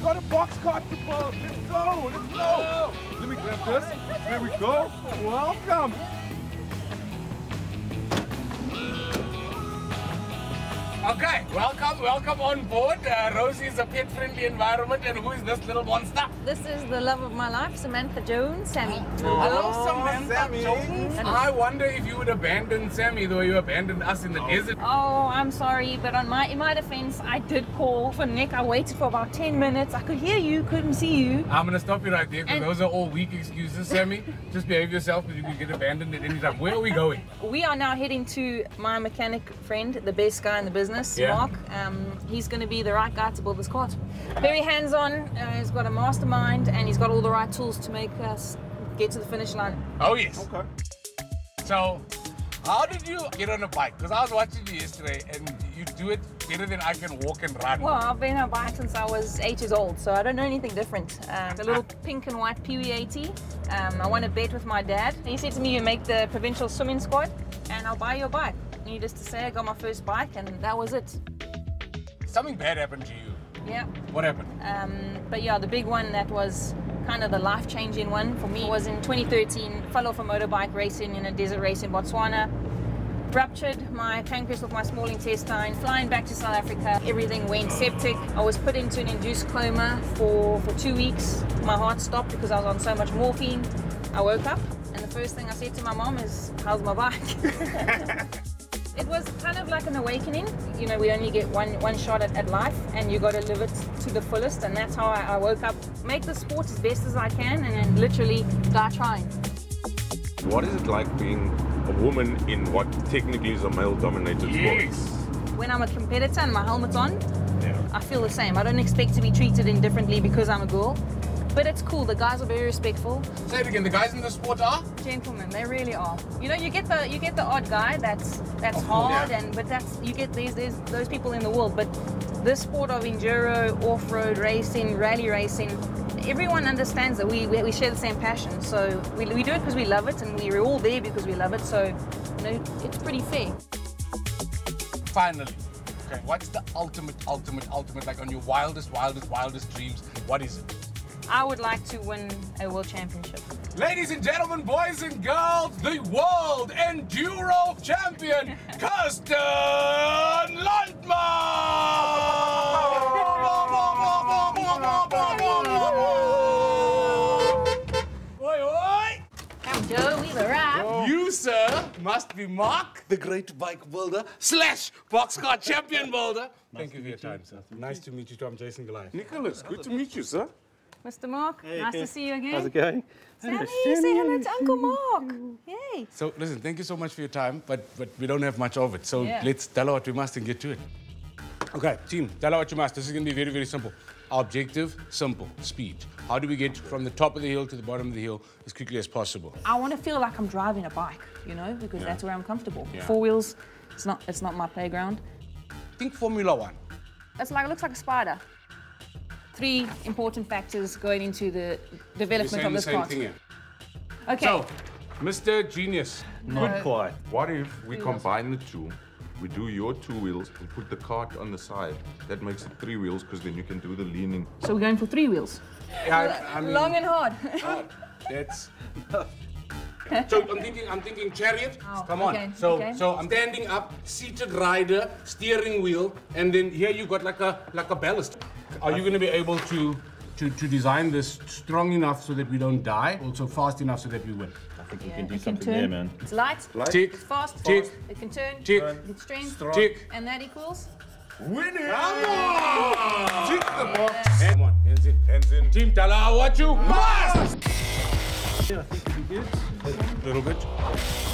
We've got a box cart to pull. Let's go. Let's go. Let me grab this. There we go. Welcome. Okay, welcome on board. Rosie is a pet-friendly environment, and who is this little monster? This is the love of my life, Samantha Jones, Sammy. Hello, Samantha Sammy. Jones. I wonder if you would abandon Sammy the way you abandoned us in the desert. Oh, I'm sorry, but in my defense, I did call for Nick. I waited for about 10 minutes. I could hear you, couldn't see you. I'm gonna stop you right there, because And- those are all weak excuses, Sammy. Just behave yourself, because you can get abandoned at any time. Where are we going? We are now heading to my mechanic friend, the best guy in the business, Yeah. Mark. He's going to be the right guy to build this cart. Very hands-on. He's got a mastermind, and he's got all the right tools to make us get to the finish line. Oh, yes. Okay. So, how did you get on a bike? Because I was watching you yesterday, and you do it better than I can walk and run. Well, I've been on a bike since I was 8 years old, so I don't know anything different. The little pink and white Pee-wee 80. I won a bet with my dad. He said to me, you make the provincial swimming squad, and I'll buy your bike. Needless to say, I got my first bike, and that was it. Something bad happened to you. Yeah. What happened? But yeah, the big one that was kind of the life-changing one for me was in 2013. Fell off a motorbike racing in a desert race in Botswana. Ruptured my pancreas with my small intestine. Flying back to South Africa, everything went septic. I was put into an induced coma for 2 weeks. My heart stopped because I was on so much morphine. I woke up, and the first thing I said to my mom is, "How's my bike?" It was kind of like an awakening. You know, we only get one shot at life, and you got to live it to the fullest. And that's how I woke up. Make the sport as best as I can, and then literally die trying. What is it like being a woman in what technically is a male-dominated sport? When I'm a competitor and my helmet's on, I feel the same. I don't expect to be treated indifferently because I'm a girl. But it's cool. The guys are very respectful. Say it again. The guys in the sport are? Gentlemen, they really are. You know, you get the odd guy that's hard, but there's those people in the world. But this sport of enduro, off-road racing, rally racing, everyone understands that we share the same passion. So we do it because we love it, and we're all there because we love it. So, you know, it's pretty fair. Finally. Okay. What's the ultimate, like on your wildest dreams? What is it? I would like to win a world championship. Ladies and gentlemen, boys and girls, the world enduro champion, Kirsten Landman! Oi! Come, Joe, we've arrived. You, sir, must be Mark, the great bike builder / boxcar champion builder. Thank you for your time, sir. Nice to meet you too. I'm Jason Goliath. Nicholas, good to meet you, sir. Mr. Mark, nice to see you again. How's it going? Sammy, say hello to Uncle Mark. Yay. So, listen, thank you so much for your time, but we don't have much of it. So Yeah. let's tell her what we must and get to it. Okay, team, tell her what you must. This is going to be very, very simple. Our objective, simple, speed. How do we get from the top of the hill to the bottom of the hill as quickly as possible? I want to feel like I'm driving a bike, you know, because that's where I'm comfortable. Yeah. 4 wheels, it's not my playground. Think Formula One. It looks like a spider. 3 important factors going into the We're development saying of the this same cart. thing here. Okay. So, Mr. Genius. Not quite. What if we combine the two? We do your 2 wheels and put the cart on the side. That makes it 3 wheels because then you can do the leaning. So we're going for 3 wheels. I mean, Long and hard. that's. So I'm thinking chariot. Oh, Come on. okay, So okay. I'm standing up, seated rider, steering wheel, and then here you got like a ballast. Are you going to be able to design this strong enough so that we don't die, also fast enough so that we win? I think we Yeah, can do it something turn. there, man. It's light. Tick, It's fast. tick, It can turn. tick, It's strength. tick. And that equals. Winning! Come on! Tick the box. Come on, hands in. Hands in. Team, tell her what you must. Yeah, I think it'll be good. A little bit.